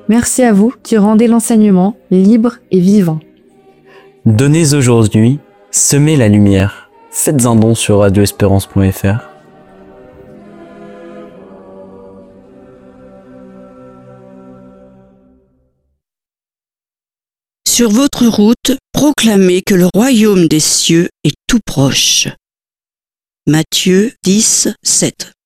Merci à vous qui rendez l'enseignement libre et vivant. Donnez aujourd'hui, semez la lumière. Faites un don sur radioespérance.fr. Sur votre route, proclamez que le royaume des cieux est tout proche. Matthieu 10, 7.